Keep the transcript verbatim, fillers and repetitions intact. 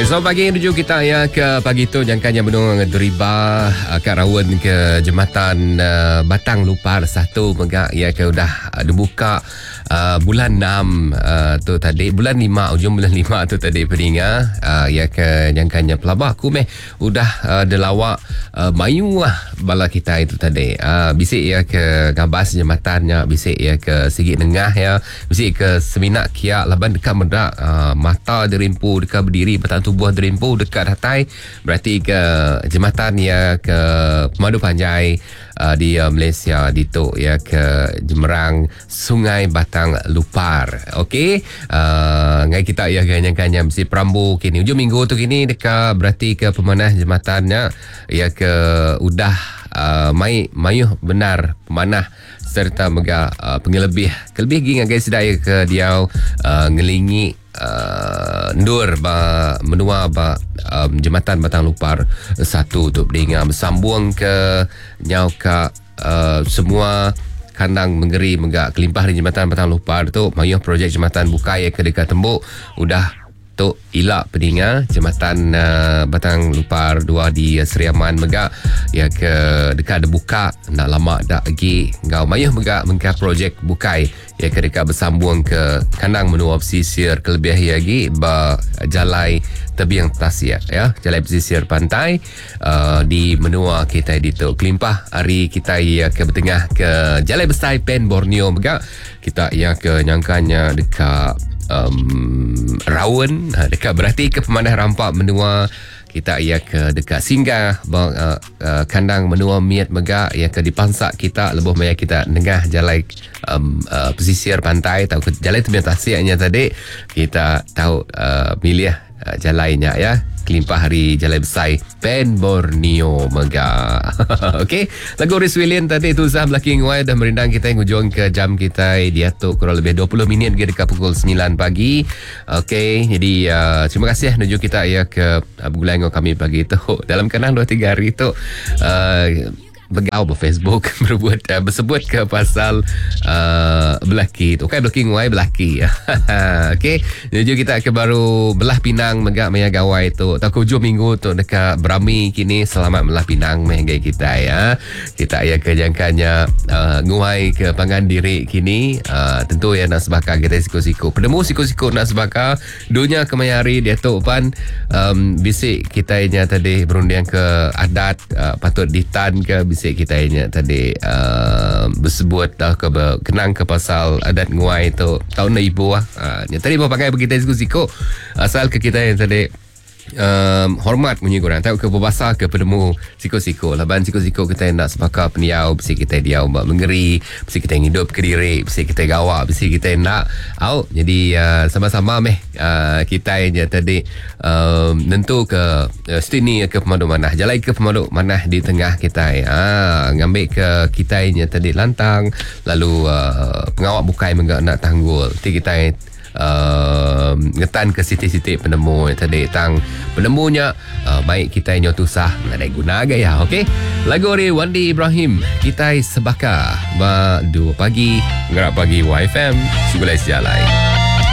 Selamat pagi, menuju kita ya ke pagi tu jangkanya benung deriba ke Rawan ke Jembatan uh, Batang Lupar satu megak ya ke udah uh, dibuka uh, bulan enam uh, tu tadi, bulan lima, ujung bulan lima tu tadi peninga uh, ya ke jangkanya pelabah aku meh udah uh, delawak uh, mayu lah bala kita itu tadi uh, bisik ya ke gabas jembatannya, bisik ya ke Sigit Nengah ya, bisik ke Seminak Kiak Laban dekat medak uh, mata derimpu dekat berdiri batang tubuh derimpu dekat hatai, berarti ke jembatan ya ke Pemadu Panjai uh, di uh, Malaysia di tu ya ke Jemerang Sungai Batang Lupar. Okey, uh, ngai kita ya ganyang-ganyang mesti perambu kini ujung minggu tu kini dekat berarti ke pemanah jembatannya ya ke udah uh, mai mayuh benar pemanah serta mega uh, pengelebih kelebih gi ngagai sedaya ke diau uh, ngelingi uh, ndur ba menua ba um, jembatan Batang Lupar satu tu beringa bersambung ke nyau ka uh, semua kandang menggeri mega kelimpah di jembatan Batang Lupar tu mayuh projek jembatan bukai ke dekat tembok udah tu ilak peninga jembatan uh, Batang Lupar dua di uh, Seriaman mega ya ke dekat ada buka nak lama dak lagi ngau mayuh mega mengka projek bukai ya ke dekat bersambung ke kandang menua pesisir kelebih lagi ba jalai tebiang tasia ya jalai pesisir pantai uh, di menua kita di tu kelimpah hari kita ya ke bertengah ke jalai besar Pen Borneo mega kita ya ke nyangkanya dekat Um, Rawan dekat berarti ke Pemanah Rampak menua kita ia ke dekat singgah bang, uh, uh, kandang menua miat mega ia ke dipangsak kita lebih maya kita nengah jalai um, uh, pesisir pantai tahu ke jalai tu tasnya tadi kita tahu uh, milih uh, jalainya ya kelimpah hari jalai besar Pen Borneo mega. Okey, lagu Rhys William tadi tu Zah Blacking White dah merindang kita yang hujung ke jam kita diatuk kurang lebih dua puluh minit ke dekat pukul sembilan pagi. Okey, jadi uh, terima kasih menuju kita ya ke uh, bergulai dengan kami pagi tu dalam kenang dua tiga hari tu uh, begau di Facebook berbuat uh, bersebut ke pasal uh, belaki tu okay blocking why belaki okey jadi kita ke baru belah Pinang megak maya gawai tu tak hujung minggu tu dekat Brami kini selamat belah Pinang menggai kita ya kita ya ke jangkanya uh, nguai ke pangan diri kini uh, tentu ya nak sebaka kita siku-siku penemu siku-siku nak sebaka dunia kemayari dia tu pan um, bisik kita nya tadi berundian ke adat uh, patut ditan ke kita ini tadi uh, bersebut dah ke kenang ke pasal adat nguai tu tahun ibu ah uh, tadi bawa pakai begitu siku asal ke kita yang tadi Um, hormat punya korang tahu ke berbahasa ke penemu siko-siko laban siko-siko kita nak sebaka peniau besi kita diau mbak mengeri besi kita hidup ke diri besi kita gawa besi kita nak au jadi uh, sama-sama meh uh, kita yang tadi um, nentu ke uh, stini ke Pemadu Manah jalai ke Pemadu Manah di tengah kita ah ngambil ke kita yang tadi lantang lalu uh, pengawak bukai menggak nak tanggul ti kita Uh, ngetan ke siti-siti penemu yang tadi tang penemunya uh, baik kita yang tusah nak ada guna gaya okey lagu dari Wandi Ibrahim kita sebaka ba dua pagi ngerak pagi Y F M segulai sialai.